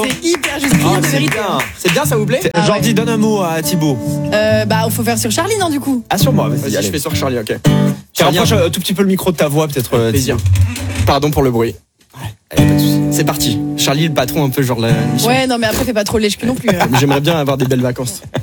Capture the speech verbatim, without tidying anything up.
C'est hyper juste, rien Ah, de c'est vérité. bien. C'est bien, ça vous plaît? Ah Genre, ouais. dis, donne un mot à Thibaut. Euh, bah, faut faire sur Charlie, non, du coup. Ah, sur moi, vas-y. Vas-y, allez. je fais sur Charlie, ok. Tiens, Charlie, rapproche un tout petit peu le micro de ta voix, peut-être. euh, plaisir. Thibaut. Pardon pour le bruit. Allez, pas de soucis. C'est parti. Charlie, le patron, un peu genre la mission. Ouais, non, mais après, fais pas trop le lèche-cul non plus. hein. J'aimerais bien avoir des belles vacances.